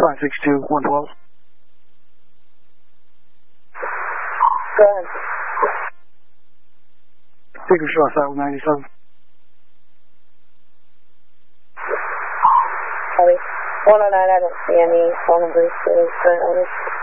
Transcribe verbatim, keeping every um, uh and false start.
five six two, one twelve. Go ahead. Figure short side with ninety-seven. Copy. one oh nine, I don't see any phone numbers for current owners.